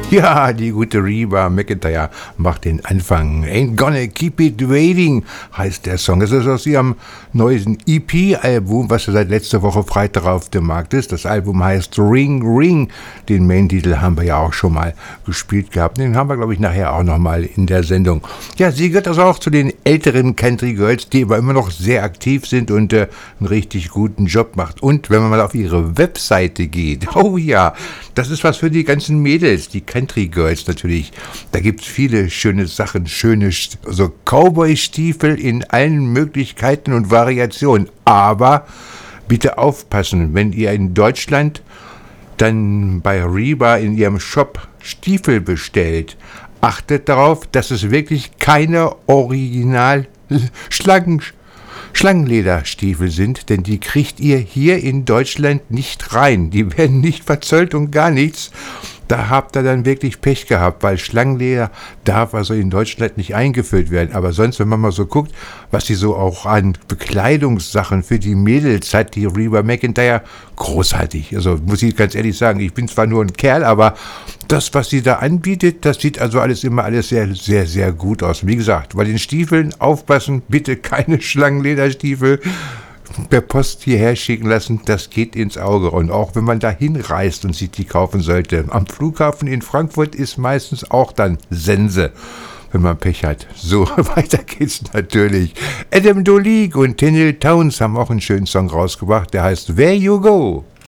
Ja, die gute Reba McEntire macht den Anfang. Ain't Gonna Keep It Waiting heißt der Song. Es ist aus ihrem neuesten EP-Album, was seit letzter Woche Freitag auf dem Markt ist. Das Album heißt Ring Ring. Den Main-Titel haben wir ja auch schon mal gespielt gehabt. Den haben wir, glaube ich, nachher auch nochmal in der Sendung. Ja, sie gehört also auch zu den älteren Country Girls, die aber immer noch sehr aktiv sind und einen richtig guten Job macht. Und wenn man mal auf ihre Webseite geht, oh ja, das ist was für die ganzen Mädels, die Country Girls natürlich. Da gibt es viele schöne Sachen, schöne so Cowboy-Stiefel in allen Möglichkeiten und Variationen. Aber bitte aufpassen, wenn ihr in Deutschland dann bei Reba in ihrem Shop Stiefel bestellt, achtet darauf, dass es wirklich keine Original Schlangenlederstiefel sind, denn die kriegt ihr hier in Deutschland nicht rein. Die werden nicht verzollt und gar nichts. Da habt ihr dann wirklich Pech gehabt, weil Schlangenleder darf also in Deutschland nicht eingeführt werden. Aber sonst, wenn man mal so guckt, was sie so auch an Bekleidungssachen für die Mädels hat, die Reba McEntire, großartig. Also muss ich ganz ehrlich sagen, ich bin zwar nur ein Kerl, aber das, was sie da anbietet, das sieht also alles sehr, sehr, sehr gut aus. Wie gesagt, bei den Stiefeln aufpassen, bitte keine Schlangenlederstiefel per Post hierher schicken lassen, das geht ins Auge. Und auch wenn man da hinreist und sich die kaufen sollte, am Flughafen in Frankfurt ist meistens auch dann Sense, wenn man Pech hat. So, weiter geht's natürlich. Adam Dolig und Tennille Townes haben auch einen schönen Song rausgebracht, der heißt Where You Go.